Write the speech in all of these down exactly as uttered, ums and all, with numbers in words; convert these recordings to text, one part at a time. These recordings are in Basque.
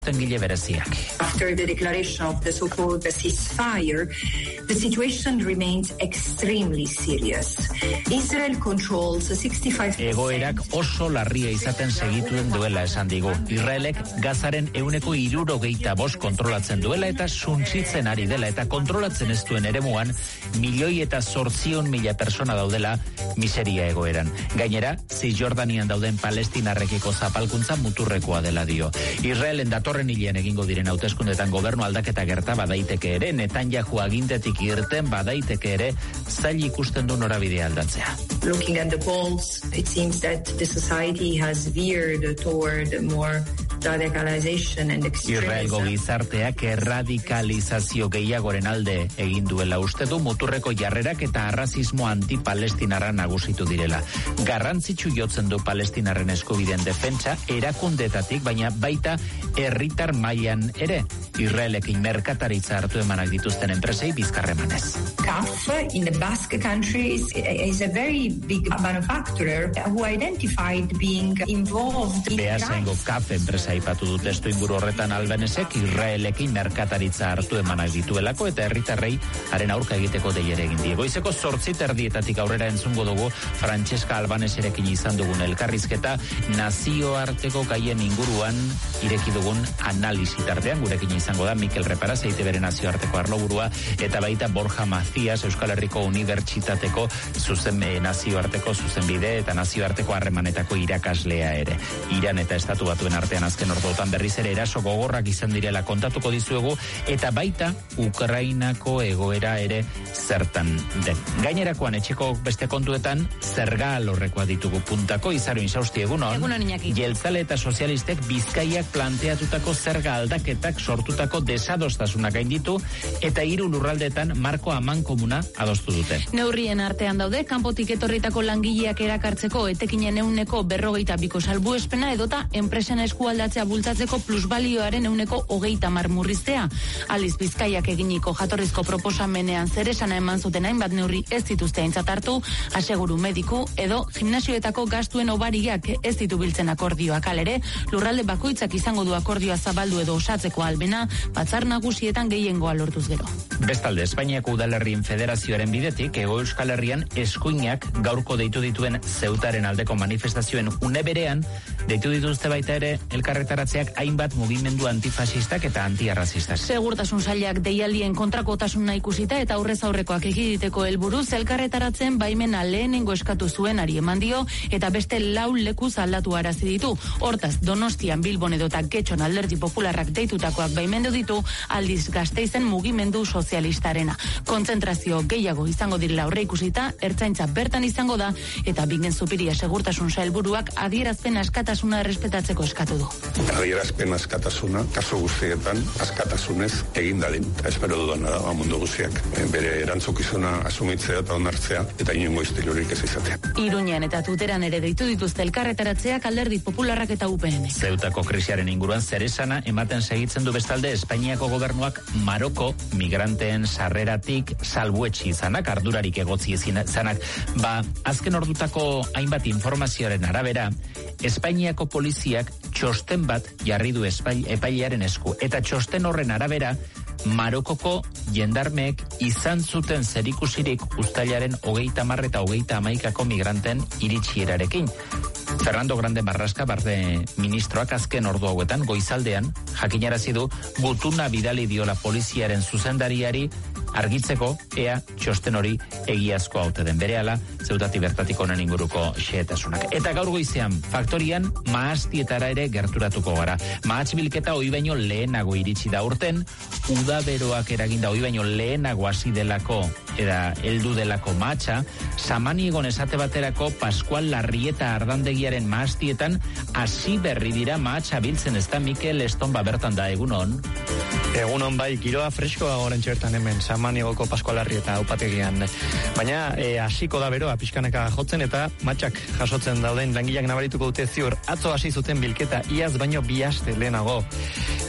Tengile bereziak. After the declaration of the so-called ceasefire, the situation remains extremely serious. Israel controls sixty-five percent. Egoerak oso larria izaten segituen duela esan digu. Israelek Gazaren euneko hirurogeita bost kontrolatzen duela eta suntsitzen ari dela eta kontrolatzen ez duen eremuan milioi eta zortzion mila persona daudela miseria egoeran. Gainera, Zisjordanian dauden palestinarrekiko zapalkuntza muturrekoa dela dio. Israelen datorren hilean egingo diren hauteskundetan gobernu aldaketa gerta badaiteke ere, Netanyahu agintetik irten badaiteke ere, zail ikusten du norabidea aldatzea. Looking at the polls, it seems that the society has veered toward more radicalization and extremism. Israelgo gizarteak erradikalizazio gehiagoren alde egin duela uste du, muturreko jarrerak eta arrazismo antipalestinarra nagusitu direla. Garrantzitsu jotzen du palestinarren eskubideen defentsa erakundetatik, baina baita herritar mailan ere. Israelekin merkataritza hartu emanak dituzten enpresei bizkarremanez. C A F in the Basque country is, is a very big manufacturer who identified being involved in Beasaingo C A F enpresa ipatu dut testu inguru horretan Albanesek Israelekin merkataritza hartu emanak dituelako eta herritarrei haren aurka egiteko deiere egin die. Goizeko zortzi terdietatik aurrera entzungo dugu Francesca Albaneserekin izan dugun elkarrizketa nazioarteko gaien inguruan ireki dugun analisi tartean gurekin izango da Mikel Reparaz, E I Te Beren nazioarteko arloburua eta baita Borja Macías, Euskal Herriko Unibertsitateko zuzen nazioarteko zuzenbide eta nazioarteko harremanetako irakaslea ere. Iran eta Estatu Batuen artean azken orduotan berriz ere eraso gogorrak izan direla kontatuko dizuegu eta baita Ukrainako egoera ere zertan den. Gainerakoan etxeko beste kontuetan zerga alorrekoa ditugu puntako Izaro Insausti egunon. Egunon Iñaki. Jeltzale eta sozialistek Bizkaiak planteatutako zerga aldaketak sortutako desadostasunak gainditu eta hiru lurraldeetan marko amankomuna adostu dute. Neurrien artean daude, kanpotik etorritako langileak erakartzeko etekinen euneko berrogeita biko salbuespena edota enpresen eskualdatzea bultzatzeko plusbalioaren euneko hogeita mar murriztea. Aliz Bizkaiak eginiko jatorrizko proposamenean zeresana eman zuten hainbat neurri ez dituzte aintzat hartu, aseguru mediku edo gimnasioetako gastuen obariak ez ditu biltzen akordioak alere, lurralde bakoitzak izango du akordioa zabaldu edo osatzeko albena, batzar nagusietan gehiengoa lortuz gero. Bestalde, Espainiako Udalerrien Federazioaren bidetik, Hego Euskal Herrian eskuinak gaurko deitu dituen Zeutaren aldeko manifestazioen une berean, deitu dituzte baita ere elkarretaratzeak hainbat mugimendu antifasistak eta antiarrazistak. Segurtasun sailak deialdien kontrakotasuna ikusita eta aurrez aurrekoak egiteko helburuz elkarretaratzen baimena lehenengo eskatu zuenari eman dio eta beste lau lekuz aldatu arazi ditu. Hortaz, Donostian, Bilbon edota Getxon Alderdi Popularrak deitutakoak baimendu ditu, aldiz Gasteizen mugimendu sozialistarena. Kontzentrazio gehiago izango direla aurre ikusita, ertzaintza bertan izango da eta Bingen Zupiria segurtasun sailburuak adierazpen askatasuna errespetatzeko eskatu du. Adierazpen askatasuna kasu guztietan askatasunez egin dadin. Espero dudana da mundu guztiak bere erantzukizuna asumitzea eta onartzea eta inongo istilurik ez izatea. Iruñean eta Tuteran ere deitu dituzte elkarretaratzeak Alderdi Popularrak eta U P N. Zeutako krisiaren inguruan zeresana ematen segitzen du bestalde Espainiako gobernuak Maroko migranteen sarreratik salbuetsi izanak, ardurarik egotzi izanak. Ba, azken ordutako hainbat informazioaren arabera, Espainiako poliziak txosten bat jarri du epailearen esku. Eta txosten horren arabera, Marokoko jendarmeek izan zuten zerikusirik uztailaren hogeita hamar eta hogeita hamaikako migranten iritsierarekin. Fernando Grande Marrasca, barde ministroak azken ordu hauetan goizaldean jakinarazi du gutuna bidali diola poliziaren zuzendariari argitzeko ea txosten hori egiazkoa ote den. Berehala, Zeutati bertatik honen inguruko xehetasunak. Eta gaur goizean, faktorian mahastietara ere gerturatuko gara. Mahats bilketa hoi baino lehenago iritsi da urten, udaberoak eraginda hoi baino lehenago hasi delako eta heldu delako mahatsa, Samanigon esate baterako Pascual Larrieta Ardandegiaren mahastietan hasi berri dira mahatsa biltzen, ez da Mikel Estonba bertan da, egunon? Egunon bai, giroa freskoa orain txertan hemen, Samanigoko Pascual Larrieta upategian. Baina hasiko da beroa pixkanaka jotzen eta matxak jasotzen dauden langileak nabarituko dute ziur. Atzo hasi zuten bilketa iaz baino bi aste lehenago.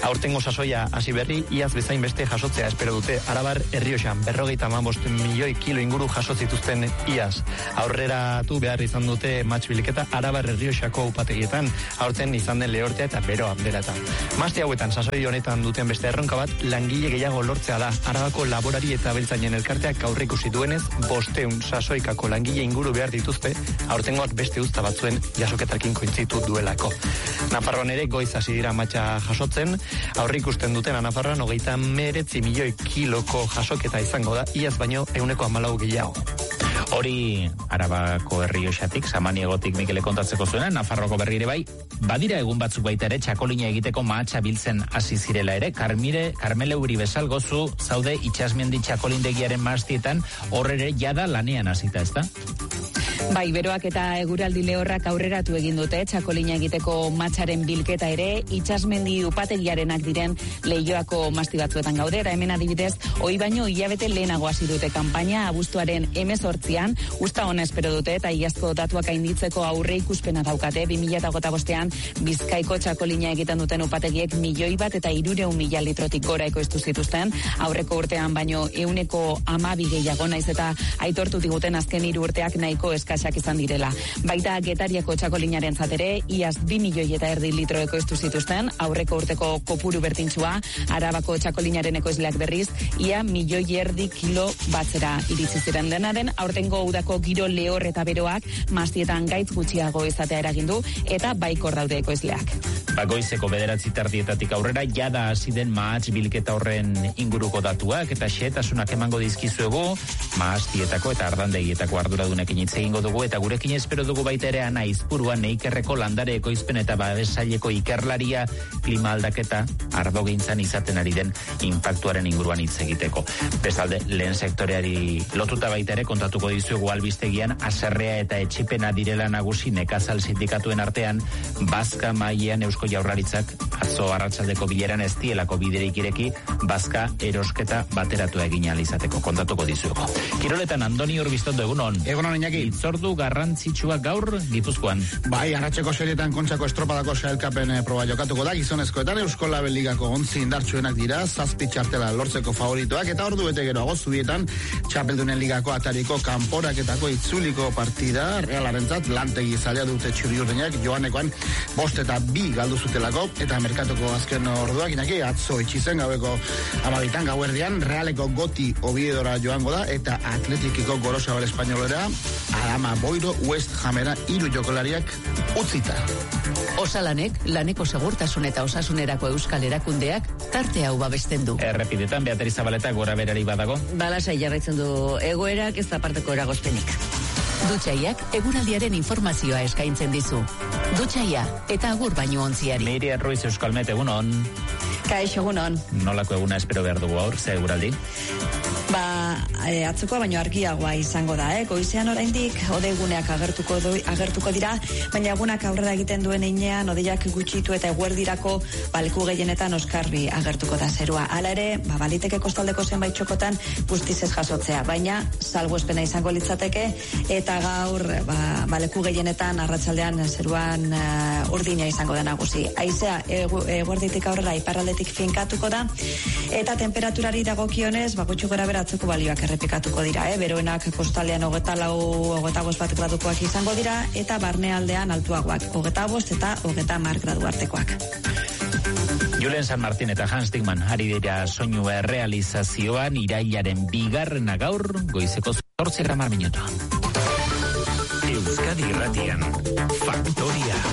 Aurtengo sasoia hasi berri, iaz bezain beste jasotzea espero dute. Arabar Errioxan berrogeita hamabost milioi kilo inguru jaso zituzten iaz. Aurreratu behar izan dute match bilketa Arabar Errioxako upategietan, aurten izan den lehortea eta beroa berata. Mazte hauetan sasoi honetan duten beste erronka bat, langile gehiago lortzea da. Arabako laborari eta beltzainen elkarteak aurreikusi duenez, bosteun sasoikako langile inguru behar dituzte, aurtengoak beste uzta batzuen jasoketarekin kointzitu duelako. Nafarroan ere goiz hasi dira matxa jasotzen, aurreikusten duten Nafarroan hogeita meretzi milioi kiloko jasoketa izango da, iaz baino ehuneko hamalau gehiago. Hori Arabako Errioxatik, Samaniegotik Mikele kontatzeko zuena, Nafarroko berri ere bai, badira egun batzuk baita ere txakolina egiteko mahatsa biltzen hasi zirela ere, Karmire, Karmele Uribe Salgozu, zaude itxasmendi txakolindegiaren mastietan, horre ere jada lanean hasita, ezta? Bai, beroak eta eguraldi lehorrak aurreratu egin dute txakolina egiteko matxaren bilketa ere, itxasmendi upategiarenak diren Leioako masti batzuetan gaude, eta hemen adibidez, hoi baino hilabete lehenago hasi dute kanpaina abuztuaren hemezortzian, usta ona espero dute eta iazko datuak gainditzeko aurre ikuspena daukate, bi mila hogeita bostean Bizkaiko txakolina egiten duten upategiek milioi bat eta hirurehun mila litrotik gora ekoiztu zituzten, aurreko urtean baino ehuneko hamabi gehiago, naiz eta aitortu diguten azken hiru urteak nahiko eskasak izan direla. Baita Getariako txakolinaren zatere, iaz bi milioi eta erdi litro ekoiztu zituzten, aurreko urteko kopuru bertintzua, Arabako txakolinaren ekoizleak berriz, ia milioi erdi kilo batzera iritsi ziren denaren, aurtengo udako giro lehor eta beroak mastietan gaitz gutxiago izatea eragindu, eta baikor daude ekoizleak. Bagoizeko bederatzi tardietatik aurrera, jada hasi den mahats bilketa horren inguruko datuak, eta xehetasunak emango dizkizuegu, mahastietako eta ardandegietako arduradunekin hitz egingo dugu, eta gurekin espero dugu baita ere Ana Izpurua, Neikerreko landare ekoizpen eta babesaileko ikerlaria klima aldaketa ardogintzan izaten ari den inpaktuaren inguruan hitz egiteko. Bestalde, lehen sektoreari lotuta baita ere kontatuko dizuegu albistegian haserrea eta etxipena direla nagusi nekazal sindikatuen artean, Bazka mailean Eusko Jaurlaritzak atzo arratsaldeko bileran ez dielako biderik ireki bazka erosketa bateratu egin ahal izateko. Kontatuko dizuegu. Kiroletan Andoni Urbistondo, egunon. Egunon, Iñaki. Itzordu garrantzitsua gaur Gipuzkoan. Bai, arratseko serietan Kontxako estropadako sailkapen eh, proba jokatuko da, gizonezkoetan Eusko Label Ligako ontzi indartsuenak dira, zazpi txartela lortzeko favoritoak, eta ordu bete geroago zubietan Txapeldunen Ligako atariko kanporaketako itzuliko partida, Realarentzat lantegi zaila dute txuri-urdinak, joanekoan bost eta bi galdu zutelako, eta merkatuko azken orduak, Iñaki, atzo itxizen gaueko amabitan gauerdian, Realeko Goti Oviedora joango da, eta Atletikiko Gorosabal Espainolera, Arama Boiro West Hamera hiru jokolariak utzita. Osalanek, laneko segurtasun eta osasunerako euskal erakundeak, tarte hau babesten du. Errepidetan, Beatriz Zabaleta gora berari badago. Balasai jarraitzen du egoerak, ez da parteko eragozpenik. Dutxaiak eguraldiaren informazioa eskaintzen dizu. Dutxaia eta agur baino ontziari. Miriam Ruiz, Euskalmet, egunon. Kaixo, egunon. Nolako eguna espero behar dugu aur, ze eguraldi? Ba, e, atzokoa baino argiagoa izango da, eh? Goizean oraindik odeguneak agertuko, do, agertuko dira, baina egunak aurrera egiten duen einean, odeiak gutxitu eta eguerdirako baleku gehienetan oskarbi agertuko da zerua. Hala ere, ba, baliteke kostaldeko zenbait txokotan guztiz ez jasotzea, baina salbuespena izango litzateke, eta gaur ba, baleku gehienetan arratsaldean zeruan uh, urdina izango da nagusi. Haizea eguerditik aurrera iparraldetik finkatuko da, eta temperaturari dagokionez, ba, gutxi gora bera atzeko balioak errepikatuko dira, eh? Beroenak kostaldean hogeta lau, hogeta bost bat gradukoak izango dira, eta barnealdean altuagoak, hogeta bost eta hogeta mar gradu artekoak. Julen San Martin eta Hans Dickman ari dira soinu errealizazioan irailaren bigarrena gaur, goizeko zortzi gramar minutoa. Euskadi Irratian, Faktoria.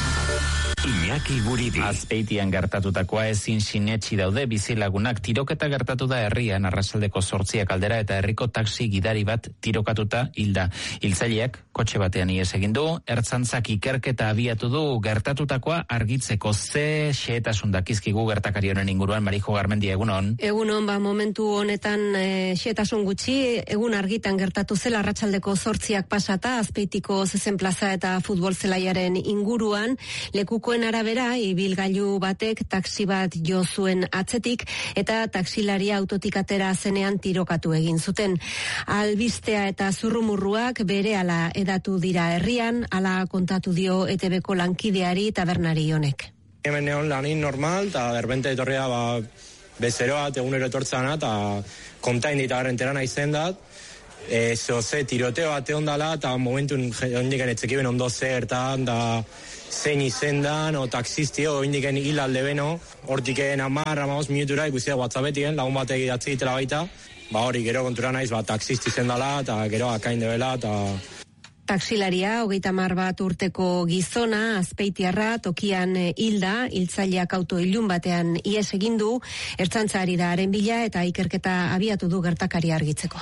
Iñaki Guridi. Azpeitian gertatutakoa ezin sinetsi daude bizilagunak. Tiroketa gertatu da herrian arratsaldeko zortziak aldera eta herriko taxi gidari bat tirokatuta hilda. Hiltzaileak kotxe batean ihes egin du, ertzantzak ikerketa abiatu du gertatutakoa argitzeko. Ze xehetasun dakizkigu gertakari honen inguruan, Marijo Garmendi, egunon. Egunon, ba, momentu honetan e, xehetasun gutxi, egun argitan gertatu zela arratsaldeko zortziak pasata, Azpeitiko Zezen Plaza eta futbol zelaiaren inguruan, lekuko arabera, ibilgailu batek taxi bat jo zuen atzetik eta taxilaria autotik atera zenean tirokatu egin zuten. Albistea eta zurrumurruak berehala edatu dira herrian, hala kontatu dio E T Bko lankideari tabernari honek. Hemen neon lanin normal, eta berbente etorria ba, bezeroa, egunero etortzana, eta kontain dita garrentera nahi zendat, e, zoze tiroteo bate ondala, eta momentun hondiken etzekiben ondo zertan, da zein izendan, o taksistio, hondiken hilalde beno, hortiken amar, amaos minutura, ikusia WhatsAppetien, lagun batek idatzi ditela baita, ba hori, gero kontura naiz, ba, taksisti zendala, eta gero akain debela, eta... Taksilaria, hogeita hamar bat urteko gizona, Azpeitiarra, tokian hilda, hiltzaileak auto ilun batean ihes egin du, ertzaintza ari da haren bila eta ikerketa abiatu du gertakari argitzeko.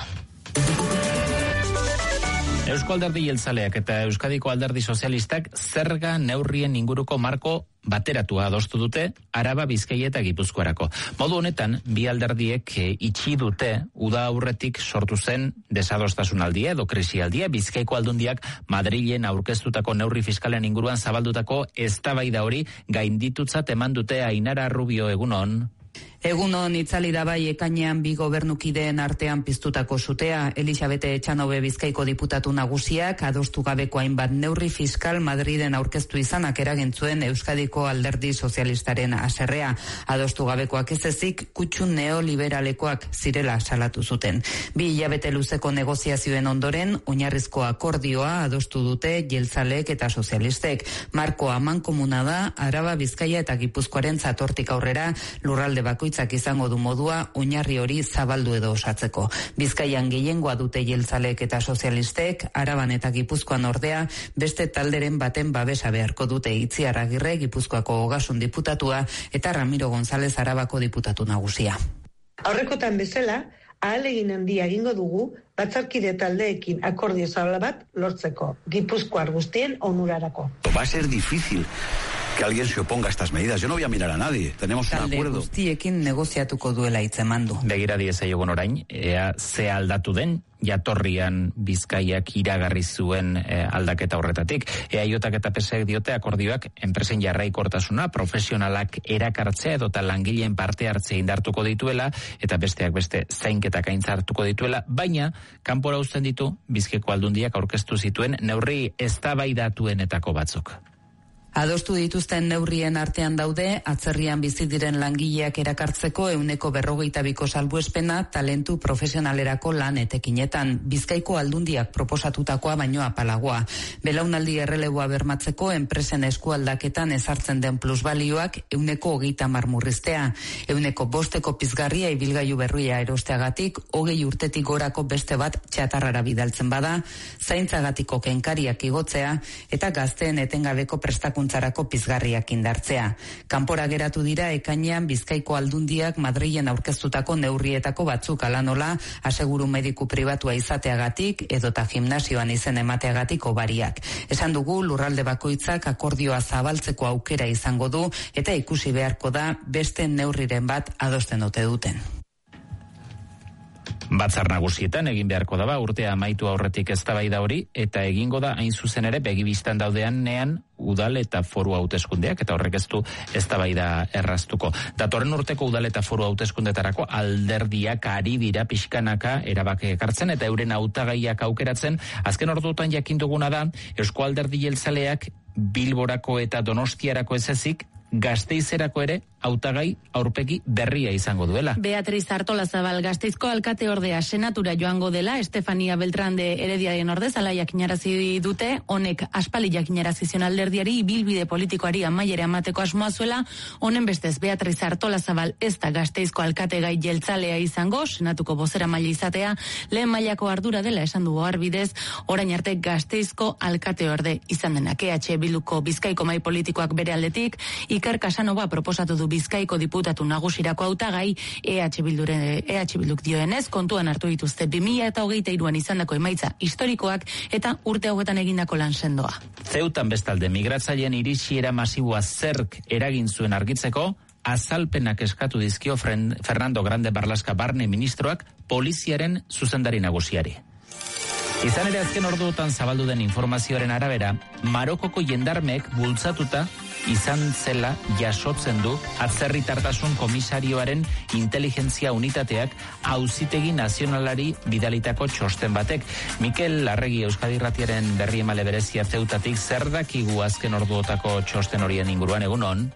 Eusko Alderdi Jeltzaleak eta Euskadiko Alderdi Sozialistak zerga neurrien inguruko marko bateratua adostu dute Araba, Bizkaia eta Gipuzkoarako. Modu honetan, bi alderdiek e, itxi dute uda aurretik sortu zen desadostasunaldia edo krisialdia. Bizkaiko Aldundiak Madrilen aurkeztutako neurri fiskalen inguruan zabaldutako eztabaida hori gainditutzat eman dute. Ainara Rubio, egunon. Egunon, itzali da bai ekainean bi gobernukideen artean piztutako sutea. Elisabete Etxanobe Bizkaiko diputatu nagusiak adostu gabeko hainbat neurri fiskal Madriden aurkeztu izanak eragintzuen Euskadiko Alderdi Sozialistaren haserrea. Adostu gabekoak ez ezik kutsu neoliberalekoak zirela salatu zuten. Bi hilabete luzeko negoziazioen ondoren oinarrizko akordioa adostu dute jeltzaleek eta sozialistek. Marko amankomuna da Araba, Bizkaia eta Gipuzkoaren zatortik aurrera lurralde bakoitzak izango du modua oinarri hori zabaldu edo osatzeko. Bizkaian gehiengoa dute jeltzaleek eta sozialistek, Araban eta Gipuzkoan ordea beste talderen baten babesa beharko dute. Itziar Agirre Gipuzkoako Ogasun diputatua eta Ramiro González Arabako diputatu nagusia. Aurrekotan bezala, ahalegin handia egingo dugu batzarkide taldeekin akordio zabala bat lortzeko, Gipuzkoar guztien onurarako. Va a ser difícil que alguien se oponga a estas medidas. Yo no voy a mirar a nadie. Tenemos un acuerdo. Talde guztiekin negoziatuko duela hitzemandu. Begira diezaiogun orain, ea ze aldatu den jatorrian Bizkaiak iragarri zuen e, aldaketa horretatik. E A J eta P S ek diote akordioak enpresen jarraikortasuna, profesionalak erakartzea edota langileen parte hartzea indartuko dituela eta besteak beste zainketak aintzartuko dituela, baina kanpora uzten ditu Bizkaiko Aldundiak aurkeztu zituen neurri eztabaidatuenetako batzuk. Adostu dituzten neurrien artean daude, atzerrian bizi diren langileak erakartzeko ehuneko berrogeita biko salbuespena talentu profesionalerako lan etekinetan. Bizkaiko Aldundiak proposatutakoa baino apalagoa. Belaunaldi erreleboa bermatzeko enpresen eskualdaketan ezartzen den plusbalioak ehuneko hogeita hamar murriztea. Ehuneko bosteko pizgarria ibilgailu berria erosteagatik, hogei urtetik gorako beste bat txatarrara bidaltzen bada, zaintzagatiko kenkariak igotzea eta gazteen etengabeko prestakuntza zarako pizgarriak indartzea. Kanpora geratu dira ekainean Bizkaiko Aldundiak Madrilen aurkeztutako neurrietako batzuk ala nola aseguru mediku pribatua izateagatik edota gimnasioan izen emateagatik obariak. Esan dugu lurralde bakoitzak akordioa zabaltzeko aukera izango du eta ikusi beharko da beste neurriren bat adosten ote duten. Batzar nagusietan egin beharko daba urtea amaitu aurretik eztabaida hori eta egingo da hain zuzen ere begibistan daudean nean udal eta foru hauteskundeak eta horrek ez du eztabaida erraztuko. Datorren urteko udal eta foru hauteskundetarako alderdiak ari dira pixkanaka erabake ekartzen eta euren hautagaiak aukeratzen. Azken orduotan jakin duguna da Eusko Alderdi Jeltzaleak Bilborako eta Donostiarako ez ezik Gasteizerako ere hautagai aurpegi berria izango duela. Beatriz Artolazabal Gasteizko alkate ordea senatura joango dela, Estefania Beltrán de Herediaren ordez ala jakinarazi dute, honek aspali jakinarazi zion alderdiari ibilbide politikoari amaiera emateko asmoa zuela, honen bestez Beatriz Artolazabal ez da Gasteizko alkate gai jeltzalea izango, senatuko bozera maila izatea, lehen mailako ardura dela esan du oharbidez, orain arte Gasteizko alkate orde izan denak. E H Bilduko Bizkaiko mahai politikoak bere aldetik, Iker Casanova proposatu du Bizkaiko diputatu nagusirako hautagai, E H Bilduren E H Bilduk dioenez kontuan hartu dituzte bi mila hogeita hiruan izandako emaitza historikoak eta urte hauetan egindako lan sendoa. Zeutan bestalde migratzaileen iritsiera masiboa zerk eragin zuen argitzeko, azalpenak eskatu dizkio Fernando Grande Barlaska barne ministroak poliziaren zuzendari nagusiari. Izan ere azken orduotan zabaldu den informazioaren arabera, Marokoko jendarmek bultzatuta izan zela jasotzen du atzerritartasun komisarioaren inteligentzia unitateak auzitegi nazionalari bidalitako txosten batek. Mikel Larregi Euskadi Irratiaren berri emale berezia Zeutatik zer dakigu azken orduotako txosten horien inguruan, egunon?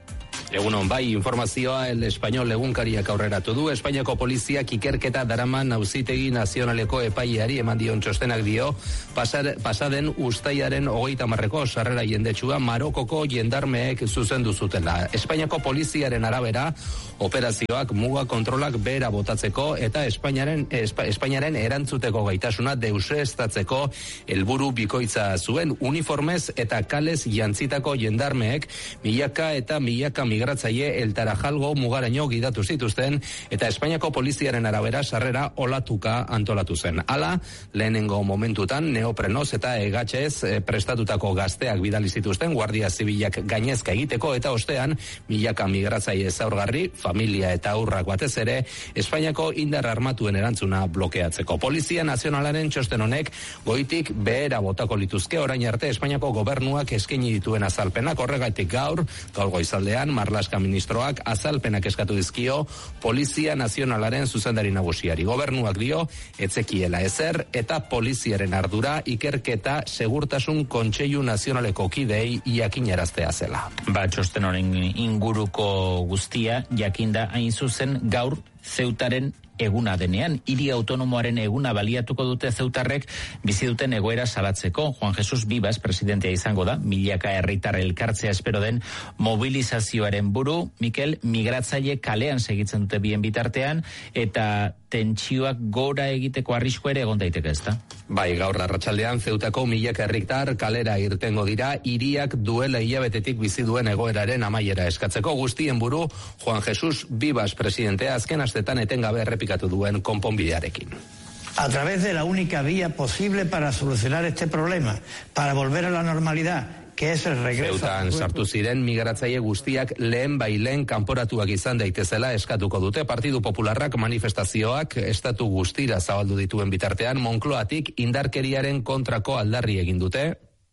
Egunon, bai, informazioa El Español egunkariak aurreratu du. Espainiako poliziak ikerketa daraman auzitegi nazionaleko epaileari eman dion txostenak dio, pasar, pasaden ustaiaren hogeita marreko sarrera jendetsua Marokoko jendarmeek zuzendu zutela. Espainiako poliziaren arabera, operazioak muga kontrolak behera botatzeko eta Espainiaren, Espa, Espainiaren erantzuteko gaitasuna deuseztatzeko helburu bikoitza zuen. Uniformez eta kalez jantzitako jendarmeek milaka eta milaka migratzaile El Tarajalgo mugaraino gidatu zituzten eta Espainiako poliziaren arabera sarrera olatuka antolatu zen. Hala, lehenengo momentutan neoprenoz eta egatxez prestatutako gazteak bidali zituzten Guardia Zibilak gainezka egiteko eta ostean milaka migratzaile zaurgarri, familia eta aurrak batez ere Espainiako indar armatuen erantzuna blokeatzeko. Polizia Nazionalaren txosten honek goitik behera botako lituzke orain arte Espainiako gobernuak eskaini dituen azalpenak. Horregatik gaur, gaur goizaldean Marlaska ministroak azalpenak eskatu dizkio Polizia Nazionalaren zuzendari nagusiari. Gobernuak dio etzekiela ezer eta poliziaren ardura ikerketa segurtasun kontseilu nazionaleko kideei jakinaraztea zela. Ba, txosten honen inguruko guztia jakinda hain zuzen gaur Zeutaren eguna denean, hiri autonomoaren eguna baliatuko dute zeutarrek bizi duten egoera salatzeko. Juan Jesus Vivas presidentea izango da, milaka herritar elkartzea espero den mobilizazioaren buru. Mikel, migratzaile kalean segitzen dute bien bitartean eta tentsioak gora egiteko arriskua ere egon daiteke, ezta? Bai, gaur arratsaldean Zeutako milaka herritar kalera irtengo dira hiriak duela hilabetetik bizi duen egoeraren amaiera eskatzeko. Guztien buru Juan Jesus Vivas presidentea azken astetan etengabe errepikatu duen konponbidearekin. A través de la única vía posible para solucionar este problema, para volver a la normalidad, que es el regreso. Zeutan sartu ziren migratzaile guztiak lehen bailen kanporatuak izan daitezela eskatuko dute. Partidu Popularrak manifestazioak estatu guztira zabaldu dituen bitartean Moncloatik indarkeriaren kontrako aldarri egin dute.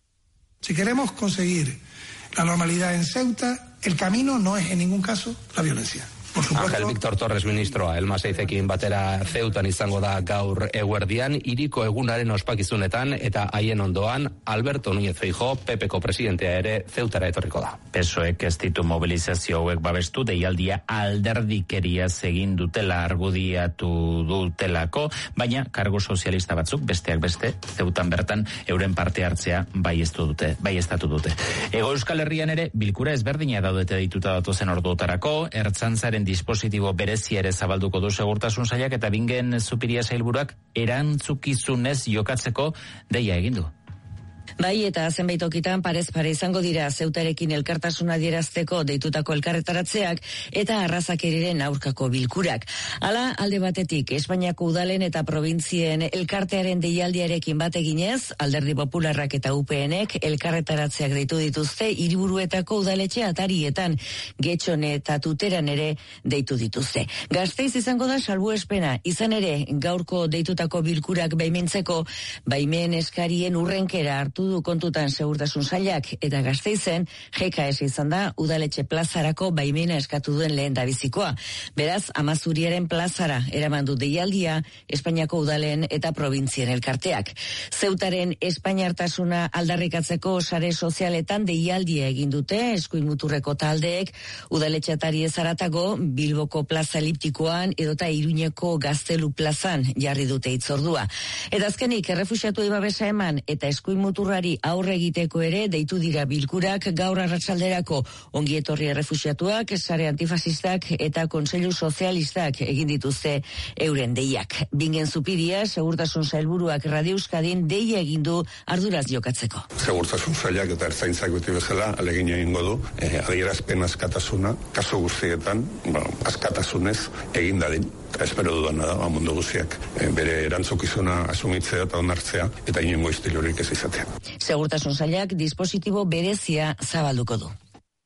Si queremos conseguir la normalidad en Ceuta, el camino no es en ningún caso la violencia. Ángel Víctor Torres ministroa Elmaseizekin batera Zeutan izango da gaur eguerdian, hiriko egunaren ospakizunetan eta haien ondoan Alberto Núñez Feijóo, P P ko presidentea ere Zeutara etorriko da. P S O Ek ez ditu mobilizazio hauek babestu, deialdia alderdikeria egin dutela argudiatu dutelako, baina kargo sozialista batzuk besteak beste Zeutan bertan euren parte hartzea baieztu dute, baieztatu dute. Hego Euskal Herrian ere bilkura ezberdina daudete dituta datozen orduotarako, Ertzaintzaren dispositibo berezia ere zabalduko du segurtasun sailak eta Bingen Zupiria sailburuak erantzukizunez jokatzeko deia egin du. Bai, eta zenbait tokitan parez pare izango dira Zeutarekin elkartasuna adierazteko deitutako elkarretaratzeak eta arrazakeriren aurkako bilkurak. Hala, alde batetik, Espainiako udalen eta provintzien elkartearen deialdiarekin bat eginez, Alderdi Popularrak eta U PNek elkarretaratzeak deitu dituzte hiriburuetako udaletxe atarietan, Getxon eta Tuteran ere deitu dituzte. Gasteiz izango da salbuespena, izan ere gaurko deitutako bilkurak baimentzeko, baimen eskarien urrenkera hartu du kontutan segurtasun sailak eta Gasteizen G K S izan da udaletxe plazarako baimena eskatu duen lehen dabizikoa. Beraz, Amazuriaren plazara eraman du deialdia Espainiako udalen eta provintzien elkarteak. Zeutaren espainiartasuna aldarrikatzeko sare sozialetan deialdia egin dute eskuin muturreko taldeek udaletxeatari ezaratago Bilboko plaza eliptikoan edota Iruñeko Gaztelu plazan jarri dute hitzordua. Eta azkenik errefuxiatuei babesa eman eta eskuin muturra aurre egiteko ere deitu dira bilkurak gaur arratsalderako. Ongi etorri errefuxiatuak, sare antifasistak eta kontseilu sozialistak egin dituzte euren deiak. Bingen Zupiria, segurtasun sailburuak Radio Euskadin deia egin du arduraz jokatzeko. Segurtasun sailak eta ertzaintzak beti bezala alegin egingo du, eh, adierazpen askatasuna, kasu guztietan, bueno, askatasunez egin dadin. Espero dudana da, mundu guztiak e, bere erantzukizuna asumitzea eta onartzea eta inongo istilurik ez izatea. Segurtasun sailak dispositibo berezia zabalduko du.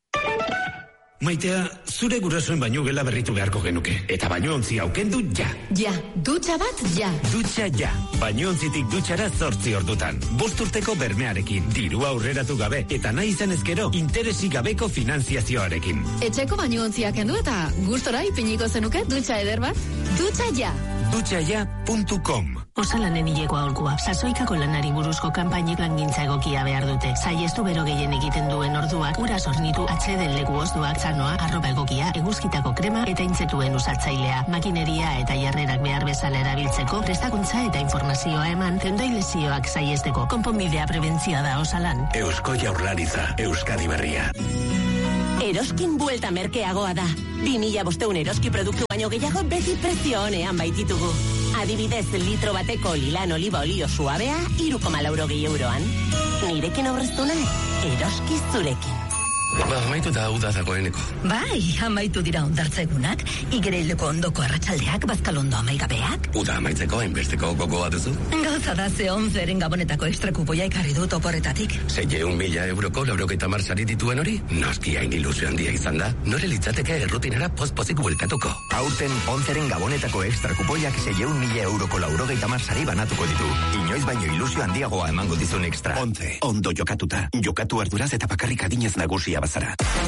Maitea, zure gurasoen baino gela berritu beharko genuke. Eta bainoontzi aukendu ja. Ja, dutxa bat ja. Dutxa ja. Bainoontzitik dutxara zortzi ordutan. Bost urteko bermearekin, diru aurreratu gabe, eta nahi izan ezkero, interesik gabeko finanziazioarekin. Etxeko bainoontziak kendu eta gustora ipiniko zenuke dutxa eder bat? Dutxa ja. dutxa ja puntu com Osalanen hileko aholkua, sasoikako lanari buruzko kanpainik langintza egokia behar dute. Saiestu bero gehien egiten duen orduak, ura sornitu, atxeden leku ozduak, zanoa, arropa egokia, eguzkitako krema eta intzetuen usatzailea. Makineria eta jarrerak behar bezala erabiltzeko, prestakuntza eta informazioa eman, tendoi lesioak saiesteko. Konponbidea prebentzioa da Osalan. Eusko Jaurlaritza, Euskadi Berria. Eroskin buelta merkeagoa da. bi mila bosteun eroski produktu baino gehiago beti prezio honean baititugu. Adibidez, litro bateko lilan oliba olio suabea, hiru koma laurogei euroan. Nirekin aurreztu nahi, eroski zurekin. Ba, amaitu da uda dagoeneko. Bai, amaitu dira ondartzegunak, igereildeko ondoko arratsaldeak, bazkalondo amaigabeak. Uda amaitzeko hainbesteko gogoa duzu? Gauza da ze onzeren gabonetako ekstrakupoia ikarri dut oporretatik. Zeieun mila euroko laurogeita mar sari dituen hori? Noski hain ilusio handia izan da. Nore litzateke errutinera poz-pozik bueltatuko. Aurten onzeren gabonetako ekstrakupoiak zeieun mila euroko laurogeita mar sari banatuko ditu. Inoiz baino ilusio handiagoa emango dizun ekstra. Onze, ondo jokatuta. Jokatu arduraz eta bakarrik adinez nagusia bazara.